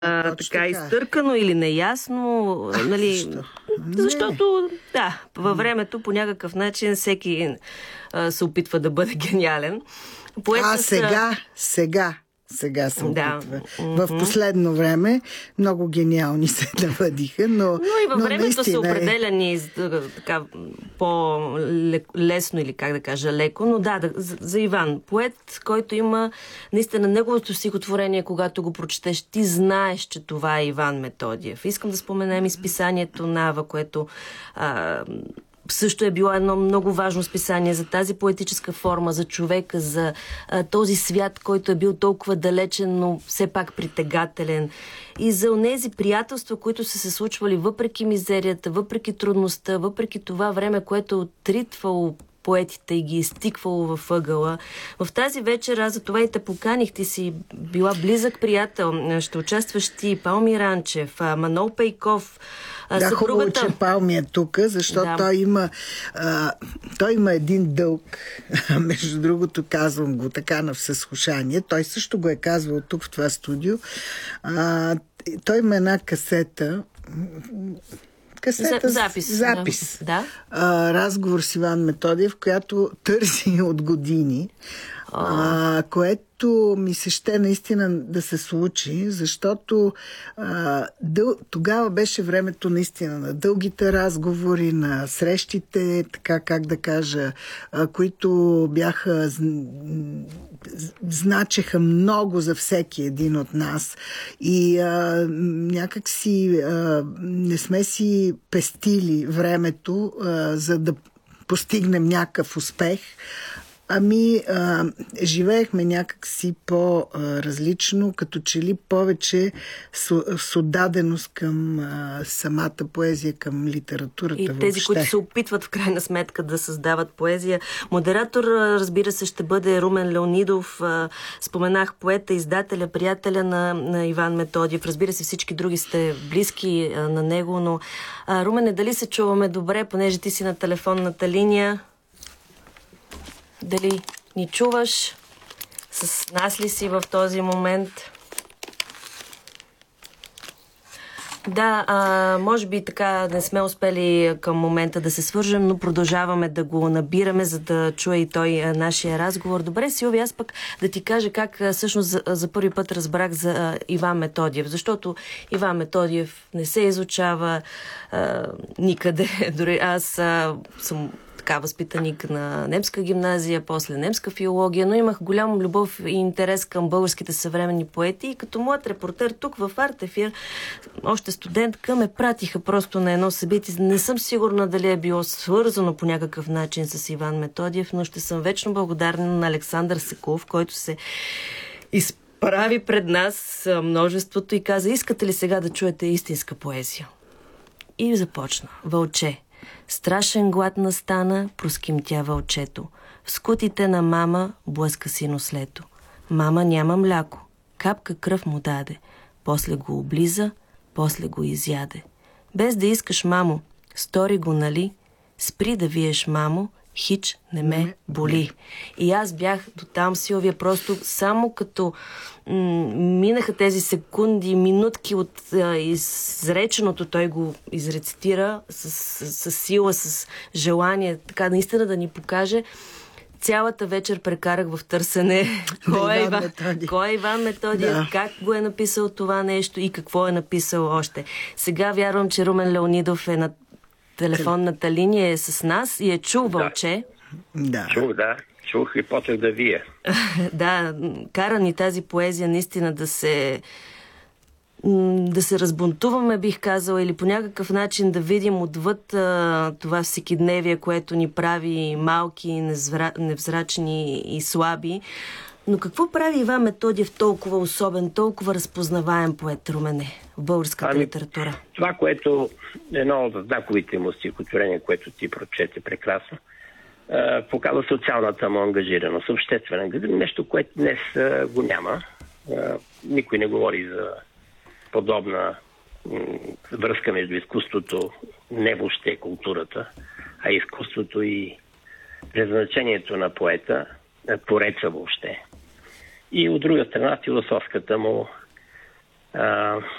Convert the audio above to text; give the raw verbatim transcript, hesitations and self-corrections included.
а, така изтъркано или неясно. А, нали, защо? Защото, да, във времето по някакъв начин всеки а, се опитва да бъде гениален. Поета а сега, са... сега, сега се опитва. Да. В последно време много гениални се навъдиха, но Но и във но времето са определени е... така по-лесно или как да кажа леко, но да, да за, за Иван, поет, който има наистина неговото стихотворение, когато го прочетеш, ти знаеш, че това е Иван Методиев. Искам да споменем изписанието Нава, което а, също е било едно много важно списание за тази поетическа форма, за човека, за а, този свят, който е бил толкова далечен, но все пак притегателен. И за онези приятелства, които са се случвали въпреки мизерията, въпреки трудността, въпреки това време, което е отритвало поетите и ги изтиквало във ъгъла. В тази вечер, аз за това и те поканих, ти си била близък приятел. Ще участваш ти, Палми Ранчев, Манол Пейков, да, съпругата... хубаво, че Палми е тук, защото да. той, има, а, той има един дълг. Между другото, казвам го така на всеслушание. Той също го е казвал тук в това студио. А, той има една касета... Касета, За, запис. запис. Да. А, разговор с Иван Методиев, която търси от години, а, което ми се ще наистина да се случи, защото а, дъл... тогава беше времето наистина на дългите разговори, на срещите, така как да кажа, а, които бяха значеха много за всеки един от нас и а, някак си а, не сме си пестили времето, а, за да постигнем някакъв успех. Ами, а, живеехме някак си по-различно, като че ли повече с, с отдаденост към а, самата поезия, към литературата. И въобще. тези, които се опитват в крайна сметка да създават поезия. Модератор, разбира се, ще бъде Румен Леонидов. Споменах поета, издателя, приятеля на, на Иван Методиев. Разбира се, всички други сте близки а, на него, но а, Румене, дали се чуваме добре, понеже ти си на телефонната линия? Дали ни чуваш? С нас ли си в този момент? Да, а, може би така не сме успели към момента да се свържем, но продължаваме да го набираме, за да чуе и той а, нашия разговор. Добре, Силви, аз пък да ти кажа как а, всъщност за, за първи път разбрах за а, Иван Методиев, защото Иван Методиев не се изучава а, никъде. Дори аз а, съм така възпитаник на немска гимназия, после немска филология, но имах голям любов и интерес към българските съвременни поети и като млад репортер тук в Арт Ефир, още студентка, ме пратиха просто на едно събитие. Не съм сигурна дали е било свързано по някакъв начин с Иван Методиев, но ще съм вечно благодарна на Александър Секулов, който се изправи пред нас множеството и каза: искате ли сега да чуете истинска поезия? И започна. Вълче. Страшен глад настана, проскимтя вълчето. В скутите на мама блъска синослето. Мама няма мляко. Капка кръв му даде. После го облиза, после го изяде. Без да искаш, мамо, стори го, нали? Спри да виеш, мамо, хич не ме боли. И аз бях до там, Силвия, просто само като м- минаха тези секунди, минутки от а, изреченото, той го изрецитира с, с, с сила, с желание, така наистина да ни покаже. Цялата вечер прекарах в търсене кой е Иван, кой е Иван Методиев, да. Как го е написал това нещо и какво е написал още. Сега вярвам, че Румен Леонидов е на телефонната линия, е с нас и е чул Вълче. Да. Чух, да. Чух и почех да вие. Да, кара ни тази поезия наистина да се да се разбунтуваме, бих казала, или по някакъв начин да видим отвъд а, това всекидневие, което ни прави малки, невзра... невзрачни и слаби. Но какво прави Иван Методиев толкова особен, толкова разпознаваем поет, Румене, в българската ами, литература? Това, което едно от знаковите му стихотворения, което ти прочете прекрасно, е, показва социалната му ангажираност, обществена ангажираност, нещо, което днес е, го няма. Е, никой не говори за подобна м- връзка между изкуството, не въобще културата, а изкуството и предназначението на поета, твореца въобще. И от друга страна философската му а,